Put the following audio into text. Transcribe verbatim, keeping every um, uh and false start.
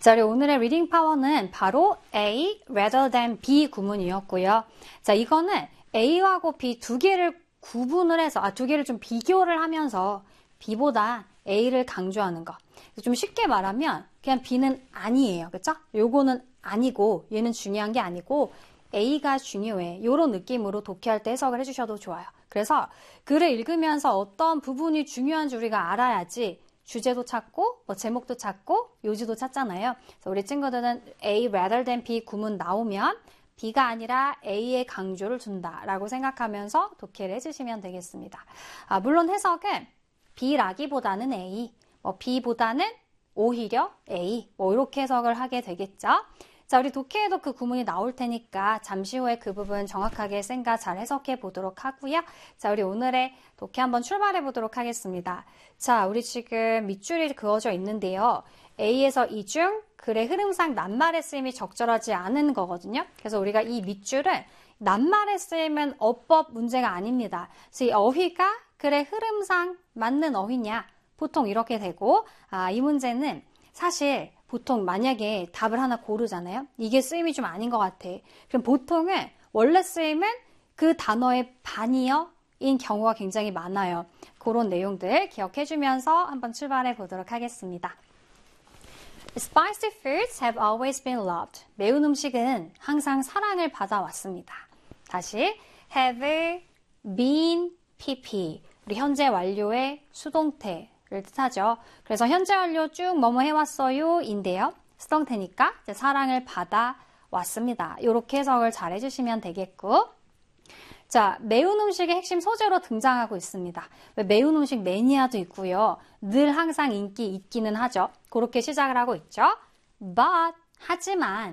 자, 우리 오늘의 리딩 파워는 바로 A rather than B 구문이었고요. 자, 이거는 A하고 B 두 개를 구분을 해서, 아, 두 개를 좀 비교를 하면서 B보다 A를 강조하는 거. 좀 쉽게 말하면 그냥 B는 아니에요. 그쵸? 요거는 아니고 얘는 중요한 게 아니고 A가 중요해. 이런 느낌으로 독해할 때 해석을 해주셔도 좋아요. 그래서 글을 읽으면서 어떤 부분이 중요한지 우리가 알아야지 주제도 찾고 뭐 제목도 찾고 요지도 찾잖아요. 그래서 우리 친구들은 A rather than B 구문 나오면 B가 아니라 A에 강조를 둔다라고 생각하면서 독해를 해주시면 되겠습니다. 아, 물론 해석은 B라기보다는 A, 뭐 B보다는 오히려 A, 뭐 이렇게 해석을 하게 되겠죠. 자, 우리 독해에도 그 구문이 나올 테니까 잠시 후에 그 부분 정확하게 생각 잘 해석해 보도록 하고요. 자, 우리 오늘의 독해 한번 출발해 보도록 하겠습니다. 자, 우리 지금 밑줄이 그어져 있는데요. A에서 이중 글의 흐름상 낱말의 쓰임이 적절하지 않은 거거든요. 그래서 우리가 이 밑줄은 낱말의 쓰임은 어법 문제가 아닙니다. 그래서 이 어휘가 글의 흐름상 맞는 어휘냐? 보통 이렇게 되고, 아, 이 문제는 사실 보통 만약에 답을 하나 고르잖아요. 이게 쓰임이 좀 아닌 것 같아. 그럼 보통은 원래 쓰임은 그 단어의 반이어인 경우가 굉장히 많아요. 그런 내용들 기억해 주면서 한번 출발해 보도록 하겠습니다. Spicy foods have always been loved. 매운 음식은 항상 사랑을 받아왔습니다. 다시 have been pp. 우리 현재 완료의 수동태 를 뜻하죠. 그래서 현재 완료 쭉 뭐뭐 해왔어요 인데요. 수동태니까 이제 사랑을 받아 왔습니다. 이렇게 해석을 잘 해주시면 되겠고, 자, 매운 음식의 핵심 소재로 등장하고 있습니다. 왜 매운 음식 매니아도 있고요. 늘 항상 인기 있기는 하죠. 그렇게 시작을 하고 있죠. But 하지만